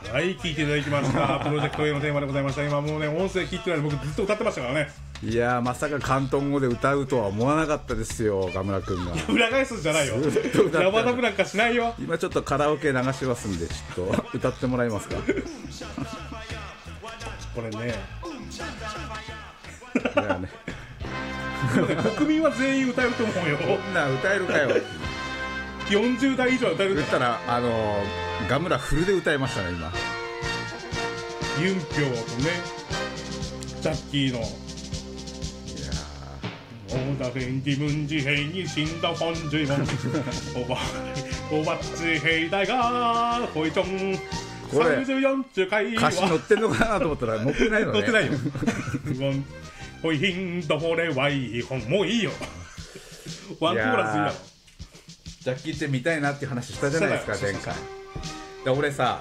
はい、聞いていただきましたプロジェクト A のテーマでございました。今もうね音声聞いてないで僕ずっと歌ってましたからね。 いやーまさか広東語で歌うとは思わなかったですよガムラ君が。 裏返すんじゃないよ、ヤバダブなんかしないよ。 今ちょっとカラオケ流しますんでちょっと歌ってもらえますかこれねいやね国民は全員歌えると思うよ。 こんなん歌えるかよ 40代以上は歌える。 言ったらガムラフルで歌いましたね今。 ユンピョウとねジャッキーの我的兄弟們之氣已閃得看住我把自氣大家會中これ 34計歌詞載ってんのかなと思ったら載ってないのね。 載ってないよ會顯到我哋為紅もういいよワンコーラスいいだろ。 ジャッキーって見たいなっていう話したじゃないですか前回で俺さ、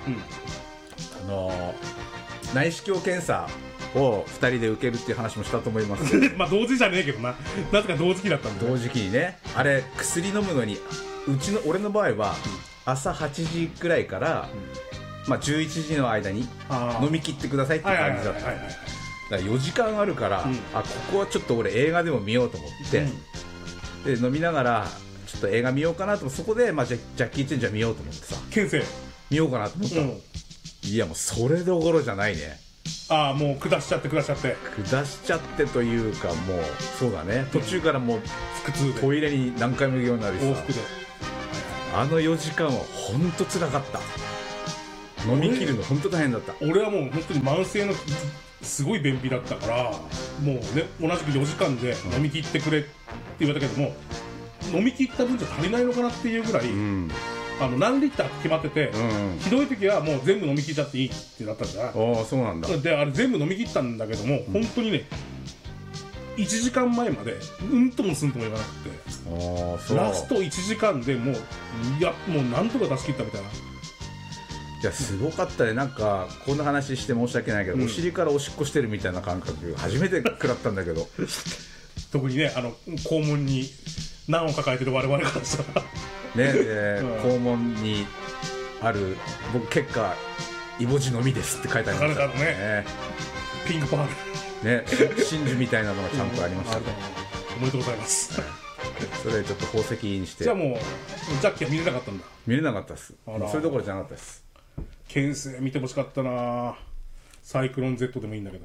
内視鏡検査を2人で受けるっていう話もしたと思いますまあ同時じゃねえけどなぜか同時期だったんで、 同時期にねあれ薬飲むのに俺の場合は朝8時くらいから、まあ、11時の間に飲み切ってくださいっていう感じだった。だから4時間あるから、ここはちょっと俺映画でも見ようと思って、で飲みながらちょっと映画見ようかなと思って、そこで、まあ、ジャッキー・チェンジャー見ようと思ってさ検査見ようかなと思ったの、いやもうそれどころじゃないね。 もう下しちゃってというかもうそうだね途中からもう腹痛でトイレに何回も行くようになるしさ往復で 4時間はほんとつらかった。飲み切るのほんと大変だった。 俺はもう本当に慢性のすごい便秘だったからもうね同じく4時間で飲み切ってくれって言われたけども、飲み切った分じゃ足りないのかなっていうぐらい、何リッター決まってて、ひどい時はもう全部飲み切っちゃっていいってなったんだ。 そうなんだ。 であれ全部飲み切ったんだけども、本当にね1時間前までうんともすんとも言わなくて、ラスト1時間でもうもうなんとか出し切ったみたいな。 いやすごかったね。なんかこんな話して申し訳ないけど、お尻からおしっこしてるみたいな感覚初めて食らったんだけど特にね肛門に難を抱えてる我々からしたらね、肛門にある僕結果イボ痔のみですって書いてありましたね。 ピンクパールね真珠みたいなのがちゃんとありましたね。 おめでとうございますそれちょっと宝石にして。 じゃあもうジャッキーは見れなかったんだ。 見れなかったです。それどころじゃなかったです。 牽制見てほしかったな。サイクロン Z でもいいんだけど、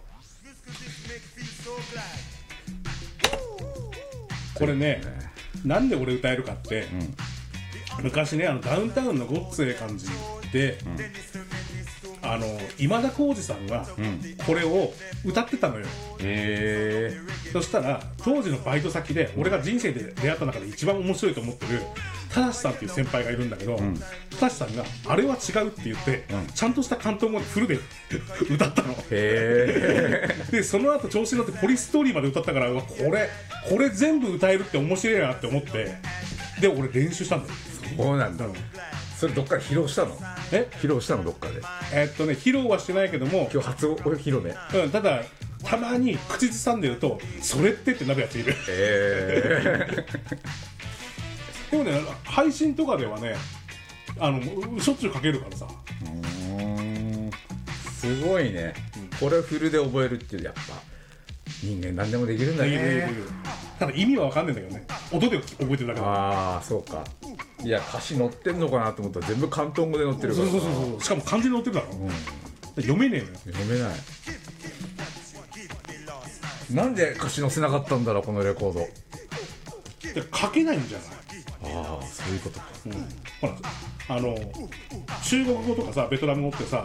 これねなんで俺歌えるかって、昔ねダウンタウンのごっつええ感じで、今田耕司さんがこれを歌ってたのよ。そしたら当時のバイト先で俺が人生で出会った中で一番面白いと思ってるただしさんっていう先輩がいるんだけど、ただしさんがあれは違うって言って、ちゃんとした広東語でフルで歌ったの。でその後調子に乗ってポリストーリーまで歌ったから、これ全部歌えるって面白いなって思って、で俺練習したんだよ。 そうなんだ。それどっかで披露したの？披露したのどっかで？ 披露はしてないけども、 今日初披露ね。 ただたまに口ずさんでるとそれってなるやついる。でもね配信とかではねしょっちゅうかけるからさ。 すごいね、これをフルで覚えるっていう、やっぱ人間何でもできるんだね。 ただ意味は分かんないんだけどね、音で覚えてるだけだ。 そうか。いや歌詞載ってんのかなと思ったら全部広東語で載ってるから。 そうしかも漢字で載ってるだろ、読めねえのよ。 読めない。なんで歌詞載せなかったんだろうこのレコード。 書けないんじゃない？ そういうことか。 ほら中国語とかさベトナム語ってさ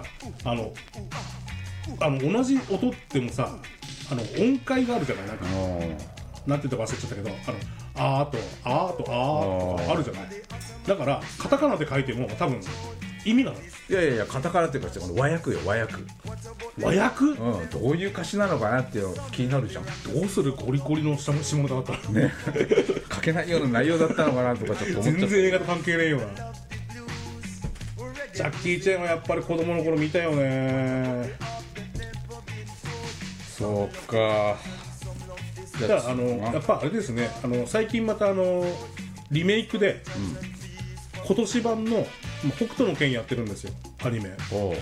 同じ音ってもさ音階があるじゃない。なんて言ったか忘れちゃったけどあーとあーとあーとかあるじゃない。だからカタカナで書いても多分意味がない。 いやカタカナっていうか和訳よ、和訳。 和訳？ どういう歌詞なのかなっていうの気になるじゃん。 どうするゴリゴリの下ネタだったらね書けないような内容だったのかなとかちょっと思っちゃった。 全然映画と関係ねえよな。ジャッキー・チェンはやっぱり子供の頃見たよね。 そうか。 じゃあやっぱあれですね、最近またリメイクで、今年版の北斗の拳やってるんですよ。 アニメ。 お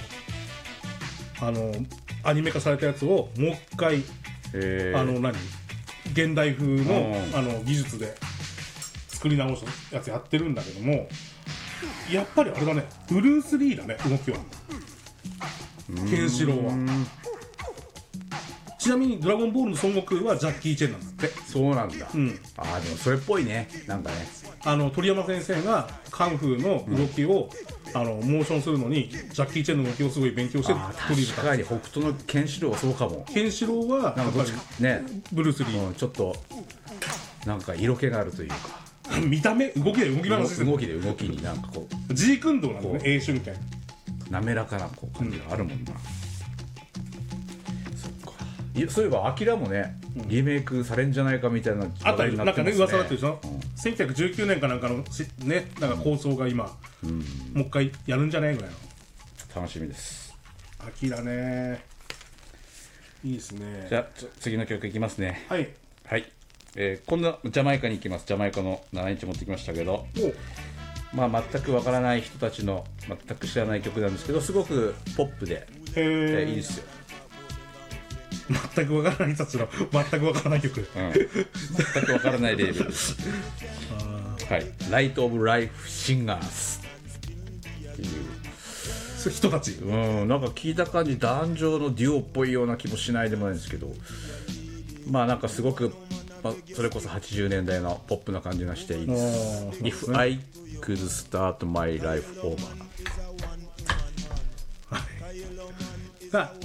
アニメ化されたやつをもう一回現代風の技術で作り直したやつやってるんだけども、やっぱりあれだね、ブルース・リーだね、動きは。ケンシロウは。ちなみにドラゴンボールの孫悟空はジャッキー・チェンなんだって。 そうなんだ、 うん、 でもそれっぽいね、なんかね、 鳥山先生がカンフーの動きを、モーションするのにジャッキー・チェンの動きをすごい勉強して取り入れた。確かに北斗のケンシロウはそうかも。 ケンシロウはやっぱりね、ブルース・リー、 ちょっとなんか色気があるというか見た目、動きで動きの話動きになんかこうジークンドーなんだね、英春剣滑らかなこう感じがあるもんな、そっか。そういえばアキラもね、リメイクされんじゃないかみたいなあったり、なんかね、噂だったでしょ、1919年かなんかのね、なんか構想が今、もう一回やるんじゃないぐらいの。 楽しみです。 アキラね、いいですね。 じゃあ次の曲いきますね。 はいはい、今度はジャマイカに行きます。ジャマイカの7インチ持ってきましたけど、まあ全くわからない人たちの全く知らない曲なんですけど、すごくポップで、いいですよ。 全くわからない人たちの全くわからない曲、 全くわからないレーベルですはい、ライトオブライフシンガーズっていう人たち、 なんか聞いた感じ男女のデュオっぽいような気もしないでもないんですけど、まあなんかすごく、それこそ80年代のポップな感じがしていいです。If I could start my life over が